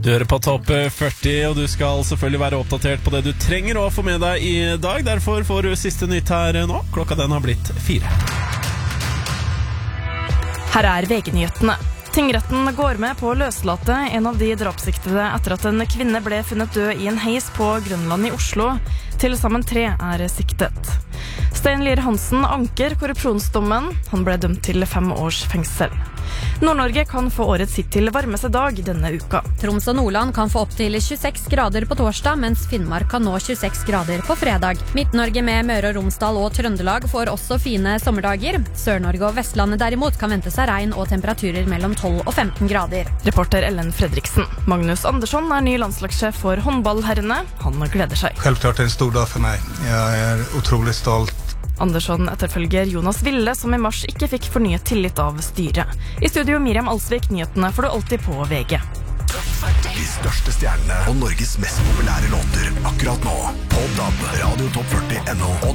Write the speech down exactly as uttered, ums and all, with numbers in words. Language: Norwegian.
Du hører på Topp førti, og du skal selvfølgelig være oppdatert på det du trenger å få med deg i dag. Derfor får du siste nytt her nå. Klokka den har blitt fire. Her er V G-nyhetene. Tingretten går med på å løslate en av de drapssiktede etter at en kvinne ble funnet død i en heis på Grønland i Oslo. Til sammen tre er siktet. Stein Lier Hansen anker korrupsjonsdommen. Han ble dømt til fem års fengsel. Nord-Norge kan få årets hittil varmeste dag denne uka. Troms og Nordland kan få opp til tjueseks grader på torsdag, mens Finnmark kan nå tjueseks grader på fredag. Midt-Norge med Møre og Romsdal og Trøndelag får også fine sommerdager. Sør-Norge og Vestlandet derimot kan vente seg regn og temperaturer mellom tolv og femten grader. Reporter Ellen Fredriksen. Magnus Andersson er ny landslagssjef for håndballherrene. Han gleder seg. Selvklart er det en stor dag for meg. Jeg er utrolig stolt. Andersson etterfølger Jonas Ville, som i mars ikke fikk fornyet tillit av styret. I studio Miriam Alsvik, nyhetene får du alltid på V G. De største stjernene og Norges mest populære låter akkurat nå. På D A B, Radio Topp førti punktum no.